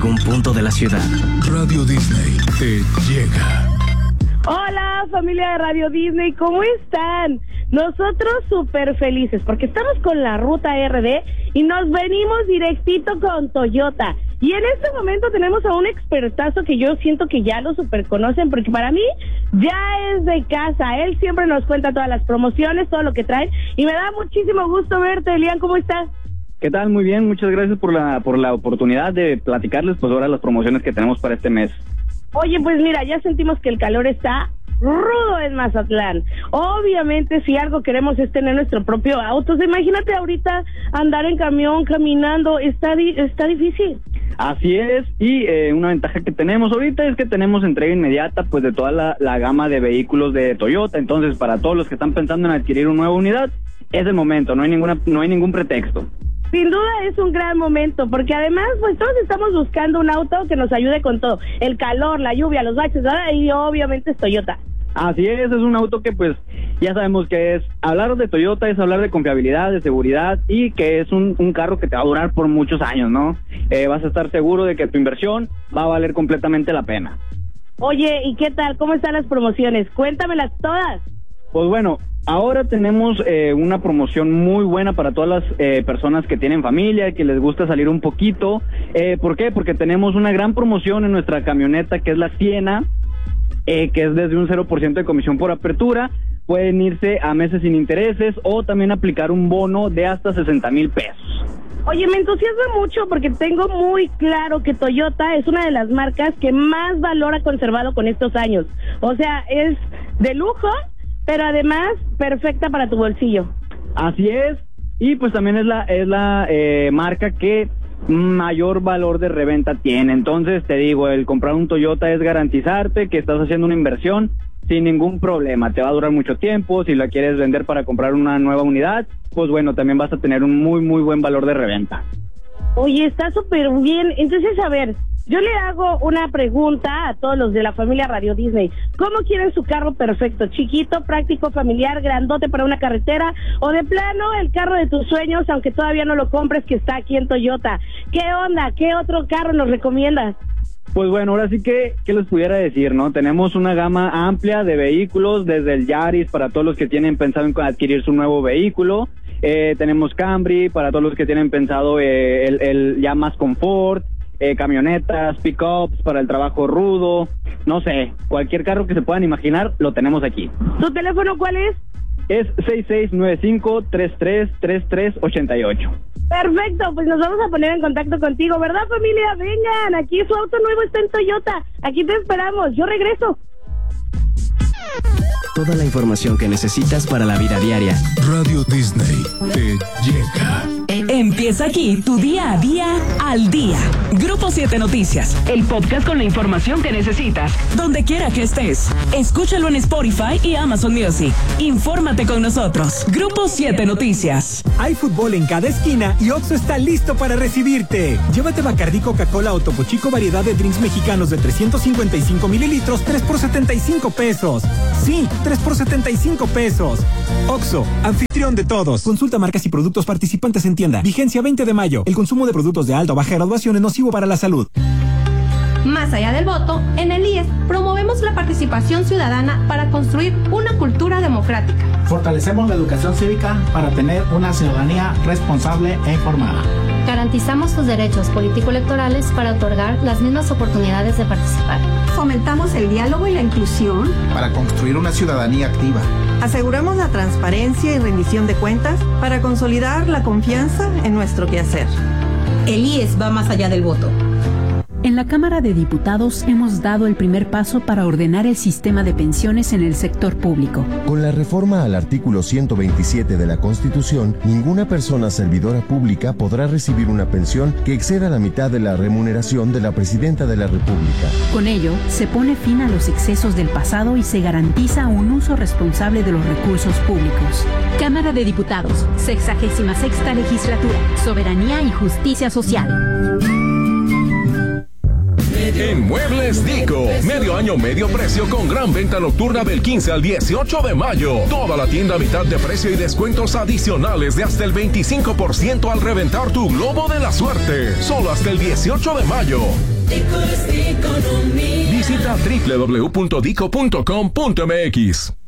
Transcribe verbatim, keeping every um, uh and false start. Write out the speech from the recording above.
algún punto de la ciudad. Radio Disney te llega. Hola, familia de Radio Disney, ¿cómo están? Nosotros súper felices porque estamos con la Ruta R D y nos venimos directito con Toyota. Y en este momento tenemos a un expertazo que yo siento que ya lo super conocen, porque para mí ya es de casa. Él siempre nos cuenta todas las promociones, todo lo que traen, y me da muchísimo gusto verte. Elian, ¿cómo estás? ¿Qué tal? Muy bien, muchas gracias por la por la oportunidad de platicarles pues ahora las promociones que tenemos para este mes. Oye, pues mira, ya sentimos que el calor está rudo en Mazatlán. Obviamente, si algo queremos es tener nuestro propio auto. O sea, imagínate ahorita andar en camión, caminando, está di- está difícil. Así es, y eh, una ventaja que tenemos ahorita es que tenemos entrega inmediata pues de toda la, la gama de vehículos de Toyota. Entonces, para todos los que están pensando en adquirir una nueva unidad, es el momento, no hay ninguna no hay ningún pretexto. Sin duda es un gran momento, porque además pues todos estamos buscando un auto que nos ayude con todo, el calor, la lluvia, los baches, ¿verdad? Y obviamente es Toyota. Así es, es un auto que pues ya sabemos que es, hablar de Toyota es hablar de confiabilidad, de seguridad, y que es un, un carro que te va a durar por muchos años, ¿no? Eh, vas a estar seguro de que tu inversión va a valer completamente la pena. Oye, ¿y qué tal? ¿Cómo están las promociones? Cuéntamelas todas. Pues bueno, ahora tenemos eh, una promoción muy buena para todas las eh, personas que tienen familia, que les gusta salir un poquito. Eh, ¿Por qué? Porque tenemos una gran promoción en nuestra camioneta, que es la Siena, eh, que es desde un cero por ciento de comisión por apertura. Pueden irse a meses sin intereses o también aplicar un bono de hasta sesenta mil pesos. Oye, me entusiasma mucho porque tengo muy claro que Toyota es una de las marcas que más valor ha conservado con estos años. O sea, es de lujo, pero además perfecta para tu bolsillo. Así es, y pues también es la es la eh, marca que mayor valor de reventa tiene. Entonces te digo, el comprar un Toyota es garantizarte que estás haciendo una inversión sin ningún problema. Te va a durar mucho tiempo. Si la quieres vender para comprar una nueva unidad, pues bueno, también vas a tener un muy muy buen valor de reventa. Oye, está súper bien. Entonces, a ver, yo le hago una pregunta a todos los de la familia Radio Disney. ¿Cómo quieren su carro perfecto? ¿Chiquito, práctico, familiar, grandote para una carretera? ¿O de plano el carro de tus sueños, aunque todavía no lo compres, que está aquí en Toyota? ¿Qué onda? ¿Qué otro carro nos recomiendas? Pues bueno, ahora sí que, ¿qué les pudiera decir, no? Tenemos una gama amplia de vehículos, desde el Yaris para todos los que tienen pensado en adquirir su nuevo vehículo. Eh, tenemos Camry para todos los que tienen pensado eh, el, el ya más confort. Eh, camionetas, pick-ups para el trabajo rudo, no sé, cualquier carro que se puedan imaginar, lo tenemos aquí. ¿Tu teléfono cuál es? Es seis seis nueve cinco, tres tres tres tres ocho ocho. Perfecto, pues nos vamos a poner en contacto contigo, ¿verdad, familia? Vengan, aquí su auto nuevo está en Toyota, aquí te esperamos, yo regreso. Toda la información que necesitas para la vida diaria. Radio Disney te llega. Empieza aquí tu día a día al día. Grupo siete Noticias, el podcast con la información que necesitas, donde quiera que estés. Escúchalo en Spotify y Amazon Music. Infórmate con nosotros. Grupo siete Noticias. Hay fútbol en cada esquina y Oxxo está listo para recibirte. Llévate Bacardí, Coca-Cola o Topo Chico variedad de drinks mexicanos de trescientos cincuenta y cinco mililitros, tres por setenta y cinco pesos. Sí, tres por setenta y cinco pesos. Oxxo, anfitrión de todos. Consulta marcas y productos participantes en tienda. Vigencia veinte de mayo. El consumo de productos de alta o baja graduación es nocivo para la salud. Más allá del voto, en el I E S promovemos la participación ciudadana para construir una cultura democrática. Fortalecemos la educación cívica para tener una ciudadanía responsable e informada. Garantizamos sus derechos político-electorales para otorgar las mismas oportunidades de participar. Fomentamos el diálogo y la inclusión para construir una ciudadanía activa. Aseguramos la transparencia y rendición de cuentas para consolidar la confianza en nuestro quehacer. El I E S va más allá del voto. En la Cámara de Diputados hemos dado el primer paso para ordenar el sistema de pensiones en el sector público. Con la reforma al artículo ciento veintisiete de la Constitución, ninguna persona servidora pública podrá recibir una pensión que exceda la mitad de la remuneración de la Presidenta de la República. Con ello, se pone fin a los excesos del pasado y se garantiza un uso responsable de los recursos públicos. Cámara de Diputados, sexagésima sexta legislatura, soberanía y justicia social. En Muebles Dico, medio año, medio precio con gran venta nocturna del quince al dieciocho de mayo. Toda la tienda a mitad de precio y descuentos adicionales de hasta el veinticinco por ciento al reventar tu globo de la suerte. Solo hasta el dieciocho de mayo. Visita doble u doble u doble u punto dico punto com punto m x.